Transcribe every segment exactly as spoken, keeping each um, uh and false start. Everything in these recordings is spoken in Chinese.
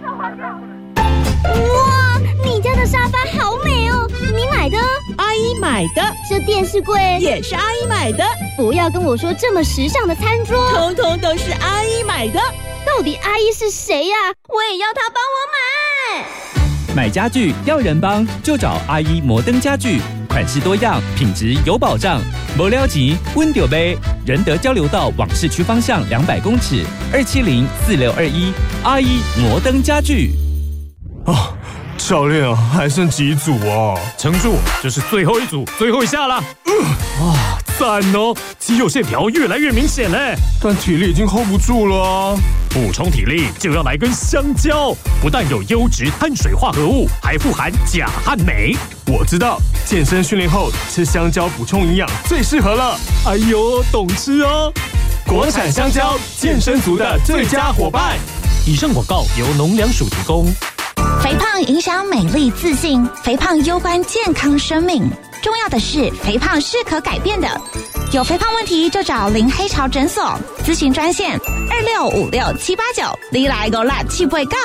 哇，你家的沙发好美哦，你买的？ 阿姨买的。 这电视柜也是阿姨买的。 不要跟我说这么时尚的餐桌， 通通都是阿姨买的。 到底阿姨是谁呀？我也要她帮我买。买家具要人帮，就找阿姨摩登家具，款式多样，品质有保障。没了钱，温丢杯。仁德交流道往市区方向两百公尺，二七零四六二一，阿姨摩登家具。 哦，教练啊，还剩几组啊？ 撑住，这是最后一组，最后一下了。 呃、 哇，赞哦，肌肉线条越来越明显嘞。 但体力已经 hold 不住了啊。 补充体力就要来根香蕉，不但有优质碳水化合物，还富含钾和镁。 我知道，健身训练后吃香蕉补充营养最适合了。 哎呦，懂吃哦！ 国产香蕉，健身族的最佳伙伴。 以上广告由农粮署提供。 肥胖影响美丽自信，肥胖攸关健康生命。重要的是，肥胖是可改变的。有肥胖问题就找林黑潮诊所，咨询专线二六五六七八九，你来个辣气不会告。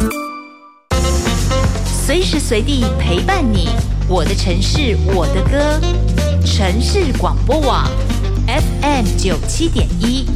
随时随地陪伴你，我的城市我的歌，城市广播网 F M 九七点一。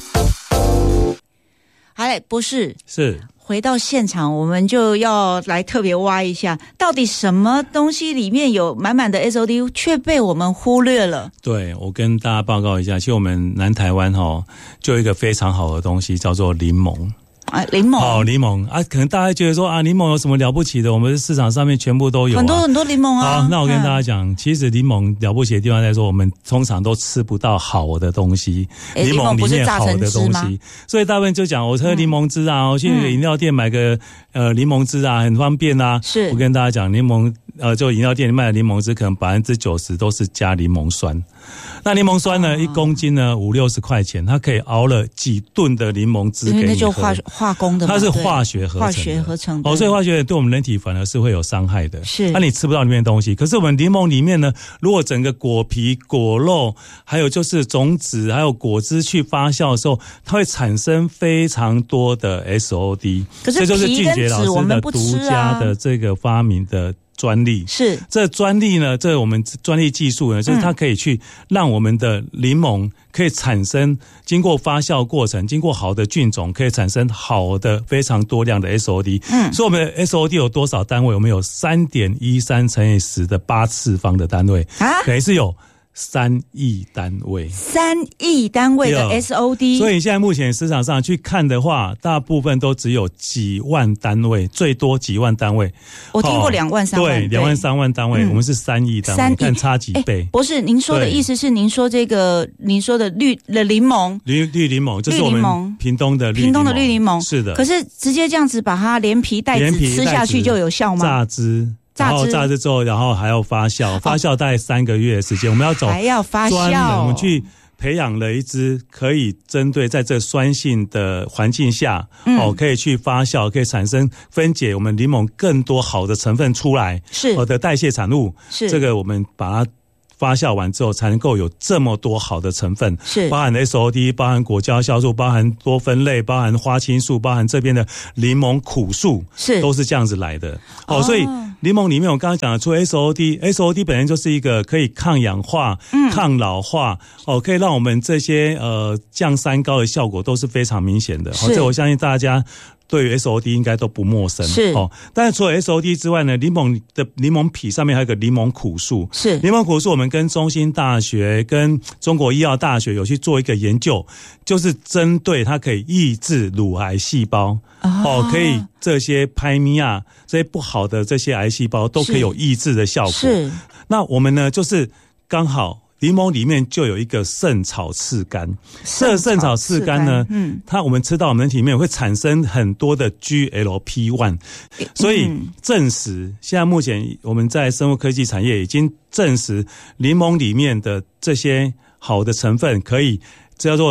好嘞，不是是。 回到现场，我们就要来特别挖一下，到底什么东西里面有满满的 S O D 却被我们忽略了。 对，我跟大家报告一下，其实我们南台湾齁就有一个非常好的东西叫做柠檬。 啊，柠檬哦，柠檬啊，可能大家觉得说啊，柠檬有什么了不起的？我们市场上面全部都有、啊， 很多很多柠檬啊。 好，那我跟大家讲，嗯、其实柠檬了不起的地方在说，我们通常都吃不到好的东西， 欸、 柠檬里面好的东西，所以大部分就讲我喝柠檬汁啊，我、嗯、去饮料店买个呃柠檬汁啊，很方便啊。 是， 我跟大家讲，柠檬呃，就饮料店里卖的柠檬汁，可能百分之九十都是加柠檬酸。那柠檬酸呢，一、哦、公斤呢五六十块钱，它可以熬了几吨的柠檬汁给你喝。 那就化化工的嘛， 它是化学合成的， 化学合成的。 哦，所以化学对我们人体反而是会有伤害的。 是， 那、啊、你吃不到里面的东西。可是我们柠檬里面呢，如果整个果皮、果肉，还有就是种子，还有果汁去发酵的时候，它会产生非常多的 S O D。 可是这就是俊杰老师的独家的这个发明的专利。 是， 这专利呢，这我们专利技术呢，就是它可以去让我们的柠檬可以产生经过发酵过程，经过好的菌种，可以产生好的非常多量的 S O D。嗯，所以我们的 S O D 有多少单位？我们有 三点一三 乘以十的八次方的单位，啊，等于是有三亿单位， 三亿单位的 S O D。 所以现在目前市场上去看的话，大部分都只有几万单位，最多几万单位。 我听过两万三万， 对，两万三万单位，嗯、我们是三亿单位，你看差几倍？ 博士，您说的意思是，您说这个，您说的绿的柠檬， 绿绿柠檬，这是我们屏东的绿屏东的绿柠檬， 是的。 可是直接这样子把它连皮带籽吃下去就有效吗？ 榨汁。然后榨汁之后，然后还要发酵，发酵大概三个月的时间。我们要走还要发酵， 我们去培养了一支可以针对在这酸性的环境下，嗯、哦，可以去发酵，可以产生分解我们柠檬更多好的成分出来， 是我的代谢产物。 是这个我们把它发酵完之后，才能够有这么多好的成分， 是包含 S O D， 包含果胶酵素，包含多酚类，包含花青素，包含这边的柠檬苦素， 是都是这样子来的。哦，哦所以柠檬里面我刚刚讲的，除了 S O D，S O D 本身就是一个可以抗氧化、嗯、抗老化，哦，可以让我们这些呃降三高的效果都是非常明显的。哦，这我相信大家对于 S O D 应该都不陌生， 是哦。但是除了 S O D 之外呢，柠檬的柠檬皮上面还有个柠檬苦素， 是柠檬苦素。我们跟中兴大学、跟中国医药大学有去做一个研究，就是针对它可以抑制乳癌细胞，哦，哦可以这些拍米亚这些不好的这些癌细胞都可以有抑制的效果。 是， 那我们呢，就是刚好。柠檬里面就有一个圣草刺苷，这圣草刺苷呢，嗯，它我们吃到我们体里面会产生很多的 G L P 一， 所以证实现在目前我们在生物科技产业已经证实，柠檬里面的这些好的成分可以叫做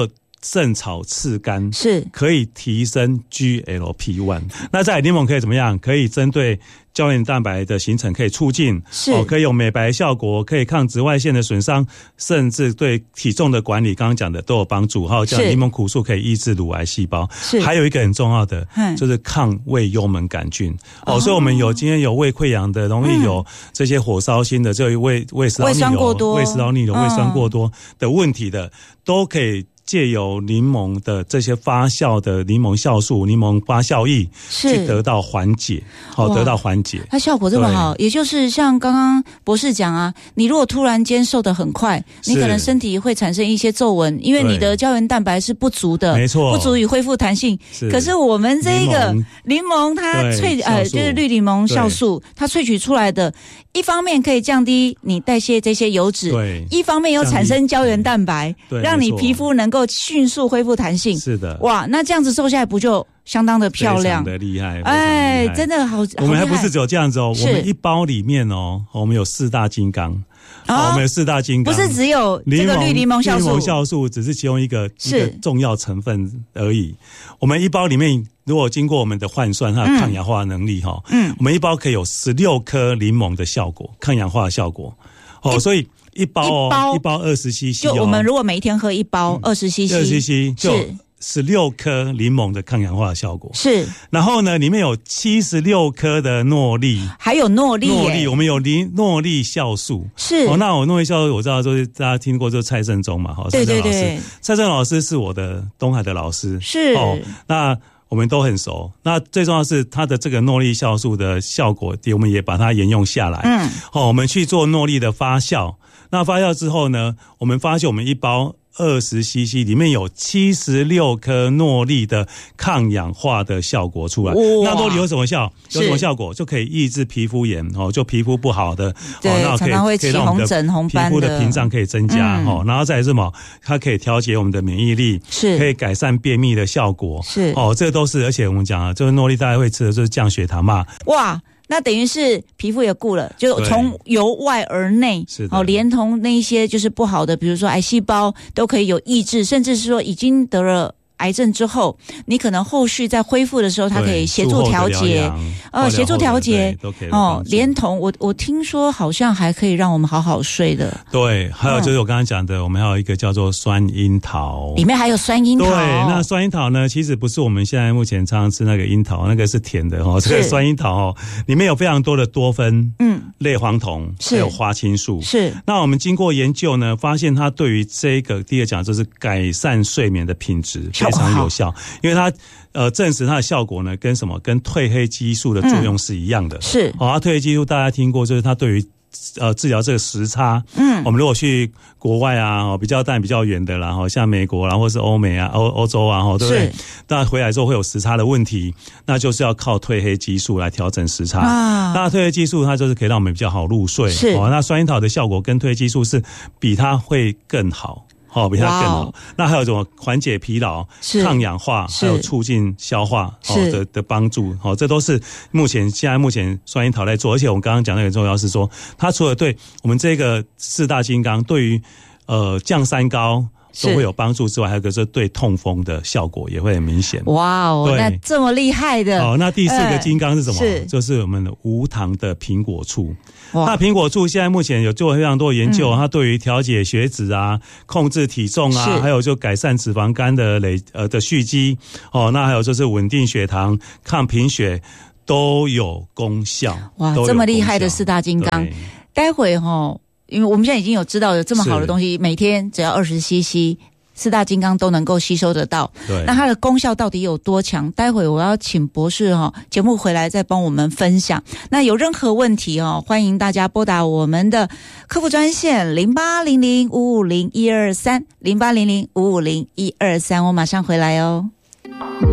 正草刺肝， 是可以提升 G L P 一。那在柠檬可以怎么样？可以针对胶原蛋白的形成可以促进， 是、 哦、可以有美白效果，可以抗紫外线的损伤，甚至对体重的管理，刚刚讲的都有帮助。还有像柠檬苦素可以抑制乳癌细胞， 是还有一个很重要的就是抗胃幽门杆菌。哦，所以我们有今天有胃溃疡的，容易有这些火烧心的，这胃胃食道逆流、胃食道逆流、胃酸过多的问题的，都可以借由柠檬的这些发酵的柠檬酵素、柠檬发酵液去得到缓解，好、哦、得到缓解。 它效果这么好，也就是像刚刚博士讲啊，你如果突然间瘦得很快，你可能身体会产生一些皱纹，因为你的胶原蛋白是不足的， 没错， 不足以恢复弹性。可是我们这个柠檬它萃呃就是绿柠檬酵素，它萃取出来的，一方面可以降低你代谢这些油脂，对，一方面又产生胶原蛋白，让你皮肤能够迅速恢复弹性。 是的， 哇，那这样子瘦下来不就相当的漂亮， 非常的厉害， 哎，真的好。 我们还不是只有这样子哦，我们一包里面哦，我们有四大金刚。哦，我们有四大金刚， 不是只有这个绿柠檬酵素， 绿柠檬酵素只是其中一个一个重要成分而已。我们一包里面，如果经过我们的换算，它的抗氧化能力哈，嗯，我们一包可以有十六颗柠檬的效果，抗氧化的效果。哦，所以一包哦，一包一包二十 C C， 就我们如果每一天喝一包二十 C C， 二十 C C 就十六颗柠檬的抗氧化效果是， 然后呢，里面有七十六颗的诺丽， 还有诺丽， 诺丽我们有诺丽酵素是。 哦，那我诺丽酵素我知道，就是大家听过，就是蔡胜忠嘛，哈， 对对对， 蔡胜老师是我的东海的老师， 是哦，那我们都很熟。那最重要是它的这个诺丽酵素的效果，我们也把它沿用下来。嗯，好、哦，我们去做诺丽的发酵。那发酵之后呢，我们发现我们一包二十 C C 里面有七十六颗诺丽的抗氧化的效果出来。那诺丽有什么效？有什么效果？就可以抑制皮肤炎哦，就皮肤不好的， 对， 哦、那可以常常会起红疹、红斑的皮肤的屏障可以增加、嗯、哦。然后再来是什么？它可以调节我们的免疫力， 是可以改善便秘的效果， 是哦，这都是。而且我们讲啊，这个诺丽大家会吃的就是降血糖嘛， 哇。那等于是皮肤也顾了，就从由外而内，哦，连同那一些就是不好的，比如说癌细胞都可以有抑制，甚至是说已经得了癌症之后，你可能后续在恢复的时候，它可以协助调节，呃，协助调节，哦，连同我我听说好像还可以让我们好好睡的。 对，还有就是我刚刚讲的，我们还有一个叫做酸樱桃， 里面还有酸樱桃。 对，那酸樱桃呢，其实不是我们现在目前常常吃那个樱桃，那个是甜的哦。这个酸樱桃哦，里面有非常多的多酚，嗯，类黄酮，还有花青素。 是。 那我们经过研究呢，发现它对于这个第二讲就是改善睡眠的品质。非常有效，因为它呃证实它的效果呢，跟什么跟褪黑激素的作用是一样的。嗯、是，哦，褪黑激素大家听过，就是它对于呃治疗这个时差。嗯，我们如果去国外啊，哦比较但比较远的啦，哈，像美国啦，或是欧美啊、欧欧洲啊，哈，对不对？那回来之后会有时差的问题，那就是要靠褪黑激素来调整时差。啊，那褪黑激素它就是可以让我们比较好入睡。是，哦，那酸樱桃的效果跟褪黑激素是比它会更好。哦，比它更好。Wow. 那还有什么缓解疲劳、抗氧化，还有促进消化哦的的帮助。哦，这都是目前现在目前酸樱桃在做，而且我们刚刚讲的很重要是说，它除了对我们这个四大金刚对于呃降三高都会有帮助之外，还有一个是对痛风的效果也会很明显。 哇哦，那这么厉害的。 哦，那第四个金刚是什么？是就是我们的无糖的苹果醋。那苹果醋现在目前有做非常多的研究，嗯、它对于调节血脂啊、控制体重啊，还有就改善脂肪肝的累呃的蓄积哦，那还有就是稳定血糖、抗贫血都有功效。 哇，这么厉害的四大金刚，待会哈，因为我们现在已经有知道有这么好的东西，每天只要二十 C C。四大金刚都能够吸收得到，对，那它的功效到底有多强？待会我要请博士哈、哦、节目回来再帮我们分享。那有任何问题哦，欢迎大家拨打我们的客服专线零八零零五五零一二三零八零零五五零一二三，我马上回来哦。